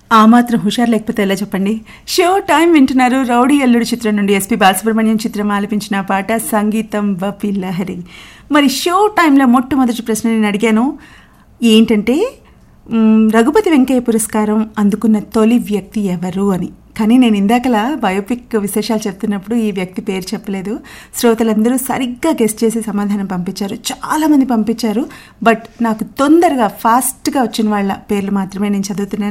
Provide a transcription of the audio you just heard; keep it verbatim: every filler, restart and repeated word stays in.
ఆ మాత్రం హుషారు లేకపోతే ఎలా చెప్పండి. షో టైం వింటున్నారు. రౌడీ అల్లుడు చిత్రం నుండి ఎస్పి బాలసుబ్రహ్మణ్యం చిత్రం ఆలపించిన పాట, సంగీతం వపి లహరి. మరి షో టైంలో మొట్టమొదటి ప్రశ్న నేను అడిగాను ఏంటంటే, రఘుపతి వెంకయ్య పురస్కారం అందుకున్న తొలి వ్యక్తి ఎవరు అని. కానీ నేను ఇందాకలా బయోపిక్ విశేషాలు చెప్తున్నప్పుడు ఈ వ్యక్తి పేరు చెప్పలేదు. శ్రోతలందరూ సరిగ్గా గెస్ట్ చేసి సమాధానం పంపించారు, చాలామంది పంపించారు. బట్ నాకు తొందరగా ఫాస్ట్గా వచ్చిన వాళ్ళ పేర్లు మాత్రమే నేను చదువుతున్నాను.